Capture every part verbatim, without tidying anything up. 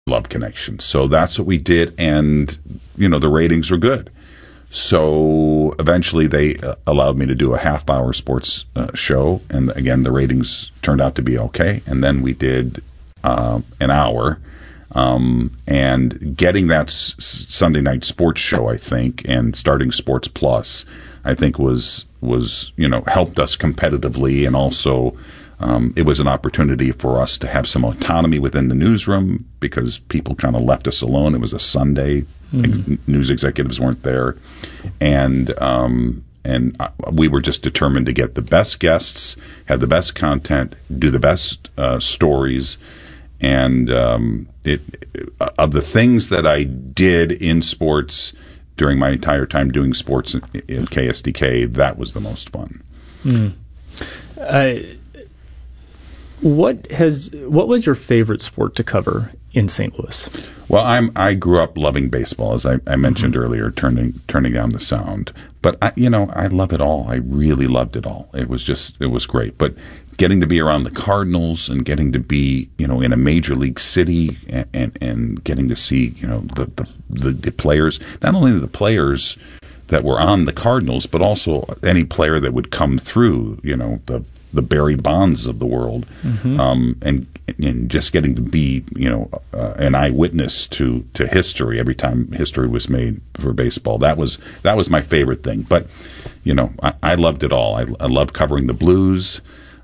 Love Connection. So that's what we did, and, you know, the ratings were good. So eventually they uh, allowed me to do a half-hour sports uh, show, and again, the ratings turned out to be okay. And then we did uh, an hour, um, and getting that s- Sunday night sports show, I think, and starting Sports Plus, I think was was you know helped us competitively, and also um, it was an opportunity for us to have some autonomy within the newsroom because people kind of left us alone. It was a Sunday. Mm-hmm. News executives weren't there, and um, and we were just determined to get the best guests, have the best content, do the best uh, stories, and um, it of the things that I did in sports during my entire time doing sports in K S D K, that was the most fun. Mm. Uh, what has what was your favorite sport to cover in Saint Louis? Well, I'm I grew up loving baseball, as I, I mentioned mm-hmm. earlier, turning turning down the sound. But I, you know, I love it all. I really loved it all. It was just it was great. But getting to be around the Cardinals and getting to be, you know, in a major league city and and, and getting to see, you know, the, the the the players, not only the players that were on the Cardinals, but also any player that would come through, you know, the the Barry Bonds of the world, mm-hmm. um, and, and just getting to be, you know, uh, an eyewitness to, to history every time history was made for baseball. That was that was my favorite thing. But, you know, I, I loved it all. I, I loved covering the Blues.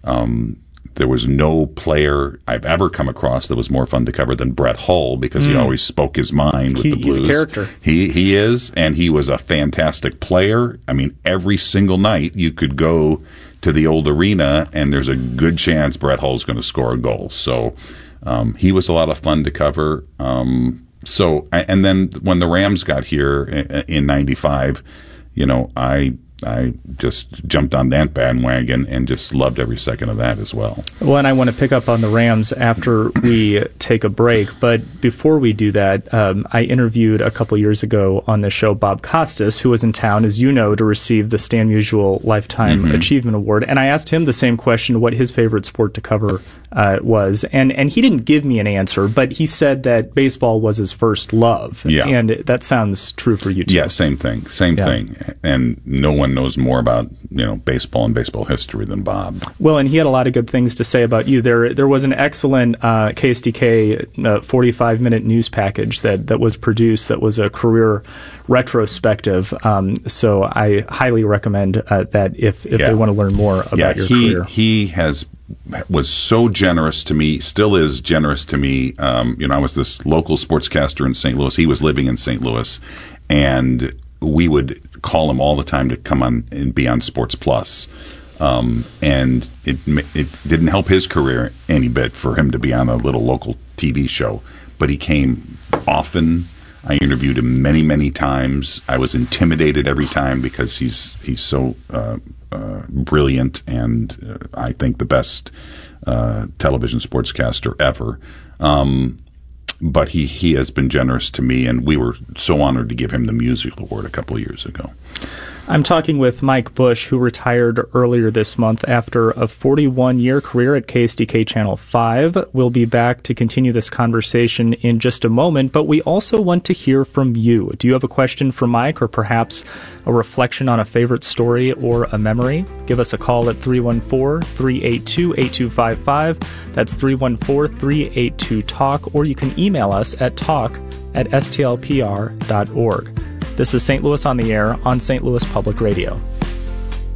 Um, there was no player I've ever come across that was more fun to cover than Brett Hull because mm. he always spoke his mind with he, the Blues. He's a character. He he is, and he was a fantastic player. I mean, every single night you could go to the old arena, and there's a good chance Brett Hull's going to score a goal. So um, he was a lot of fun to cover. Um, so, and then when the Rams got here in ninety-five, you know, I I just jumped on that bandwagon and just loved every second of that as well. Well, and I want to pick up on the Rams after we take a break. But before we do that, um, I interviewed a couple years ago on the show Bob Costas, who was in town, as you know, to receive the Stan Musial Lifetime mm-hmm. Achievement Award. And I asked him the same question, what his favorite sport to cover uh, was. And, and he didn't give me an answer, but he said that baseball was his first love. Yeah. And that sounds true for you, too. Yeah, same thing. Same yeah. thing. And no one knows more about, you know, baseball and baseball history than Bob. Well, and he had a lot of good things to say about you. There there was an excellent uh, K S D K uh, forty-five minute news package that, that was produced that was a career retrospective. Um, so I highly recommend uh, that if, if yeah. they want to learn more about yeah, your he, career. He has was so generous to me, still is generous to me. Um, you know, I was this local sportscaster in Saint Louis. He was living in Saint Louis, and we would call him all the time to come on and be on Sports Plus. Um, and it it didn't help his career any bit for him to be on a little local T V show. But he came often. I interviewed him many, many times. I was intimidated every time because he's he's so uh, uh, brilliant and uh, I think the best uh, television sportscaster ever. Um, but he, he has been generous to me, and we were so honored to give him the Musial Award a couple of years ago. I'm talking with Mike Bush, who retired earlier this month after a forty-one year career at K S D K Channel five. We'll be back to continue this conversation in just a moment, but we also want to hear from you. Do you have a question for Mike, or perhaps a reflection on a favorite story or a memory? Give us a call at three one four, three eight two, eight two five five. That's three one four, three eight two, talk, or you can email us at talk at s t l p r dot org. This is Saint Louis on the Air on Saint Louis Public Radio.